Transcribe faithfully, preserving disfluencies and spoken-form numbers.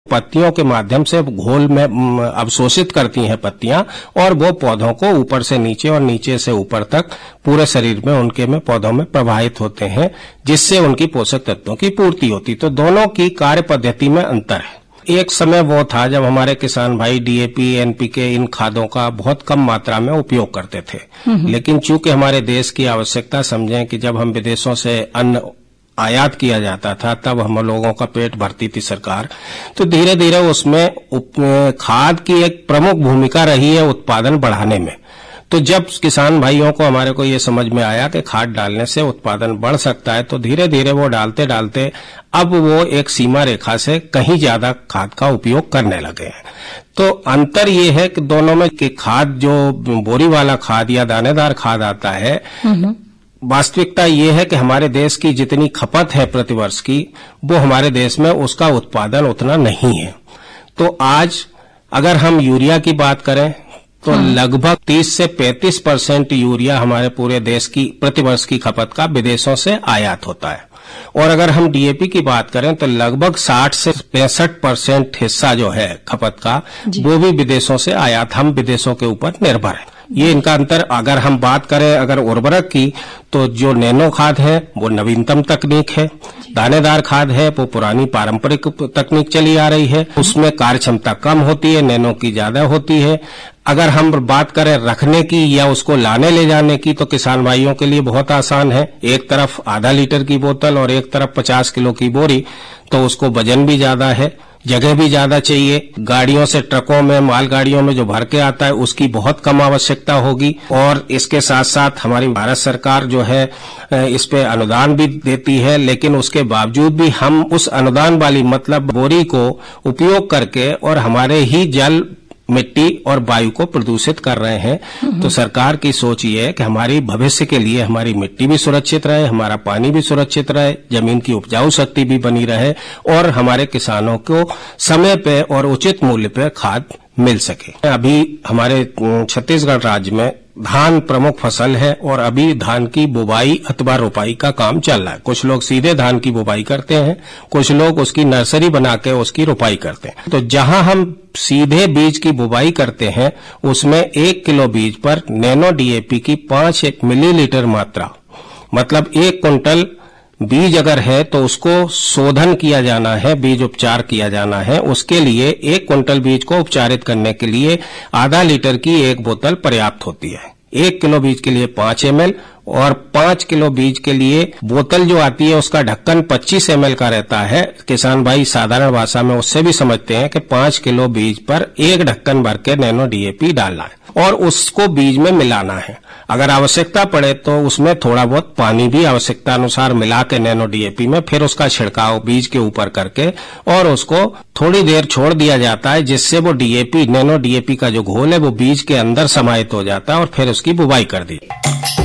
पत्तियों के माध्यम से घोल में अवशोषित करती हैं पत्तियां, और वो पौधों को ऊपर से नीचे और नीचे से ऊपर तक पूरे शरीर में उनके में पौधों में प्रवाहित होते हैं, जिससे उनकी पोषक तत्वों की पूर्ति होती। तो दोनों की कार्य पद्धति में अंतर है। एक समय वो था जब हमारे किसान भाई डीएपी, एनपीके इन खादों का बहुत कम मात्रा में उपयोग करते थे, लेकिन चूंकि हमारे देश की आवश्यकता समझें कि जब हम विदेशों से अन्न आयात किया जाता था तब हम लोगों का पेट भरती थी सरकार, तो धीरे धीरे उसमें खाद की एक प्रमुख भूमिका रही है उत्पादन बढ़ाने में। तो जब किसान भाइयों को हमारे को ये समझ में आया कि खाद डालने से उत्पादन बढ़ सकता है, तो धीरे धीरे वो डालते डालते अब वो एक सीमा रेखा से कहीं ज्यादा खाद का उपयोग करने लगे हैं। तो अंतर ये है कि दोनों में कि खाद जो बोरी वाला खाद या दानेदार खाद आता है, वास्तविकता ये है कि हमारे देश की जितनी खपत है प्रतिवर्ष की, वो हमारे देश में उसका उत्पादन उतना नहीं है। तो आज अगर हम यूरिया की बात करें तो हाँ। लगभग तीस से पैंतीस परसेंट यूरिया हमारे पूरे देश की प्रतिवर्ष की खपत का विदेशों से आयात होता है, और अगर हम डीएपी की बात करें तो लगभग साठ से पैंसठ परसेंट हिस्सा जो है खपत का वो भी विदेशों से आयात, हम विदेशों के ऊपर निर्भर है। ये इनका अंतर। अगर हम बात करें अगर उर्वरक की, तो जो नैनो खाद है वो नवीनतम तकनीक है, दानेदार खाद है वो पुरानी पारंपरिक तकनीक चली आ रही है, उसमें कार्य क्षमता कम होती है, नैनो की ज्यादा होती है। अगर हम बात करें रखने की या उसको लाने ले जाने की, तो किसान भाइयों के लिए बहुत आसान है। एक तरफ आधा लीटर की बोतल और एक तरफ पचास किलो की बोरी, तो उसको वजन भी ज्यादा है, जगह भी ज्यादा चाहिए। गाड़ियों से, ट्रकों में, मालगाड़ियों में जो भर के आता है उसकी बहुत कम आवश्यकता होगी। और इसके साथ साथ हमारी भारत सरकार जो है इस पे अनुदान भी देती है, लेकिन उसके बावजूद भी हम उस अनुदान वाली मतलब बोरी को उपयोग करके और हमारे ही जल, मिट्टी और वायु को प्रदूषित कर रहे हैं। तो सरकार की सोच ये है कि हमारी भविष्य के लिए हमारी मिट्टी भी सुरक्षित रहे, हमारा पानी भी सुरक्षित रहे, जमीन की उपजाऊ शक्ति भी बनी रहे, और हमारे किसानों को समय पे और उचित मूल्य पे खाद मिल सके। अभी हमारे छत्तीसगढ़ राज्य में धान प्रमुख फसल है, और अभी धान की बुवाई अथवा रोपाई का काम चल रहा है। कुछ लोग सीधे धान की बुवाई करते हैं, कुछ लोग उसकी नर्सरी बना के उसकी रोपाई करते हैं। तो जहां हम सीधे बीज की बुवाई करते हैं उसमें एक किलो बीज पर नैनो डीएपी की पांच मिलीलीटर मात्रा, मतलब एक कुंटल बीज अगर है तो उसको शोधन किया जाना है, बीज उपचार किया जाना है। उसके लिए एक कुंटल बीज को उपचारित करने के लिए आधा लीटर की एक बोतल पर्याप्त होती है। एक किलो बीज के लिए पांच एम एल, और पांच किलो बीज के लिए बोतल जो आती है उसका ढक्कन पच्चीस एम एल का रहता है। किसान भाई साधारण भाषा में उससे भी समझते हैं कि पांच किलो बीज पर एक ढक्कन भर के नैनो डीएपी डालना है और उसको बीज में मिलाना है। अगर आवश्यकता पड़े तो उसमें थोड़ा बहुत पानी भी आवश्यकता अनुसार मिला के नैनो डीएपी में फिर उसका छिड़काव बीज के ऊपर करके और उसको थोड़ी देर छोड़ दिया जाता है, जिससे वो डीएपी, नैनो डीएपी का जो घोल है वो बीज के अंदर समाहित हो जाता है और फिर उसकी बुवाई कर दी।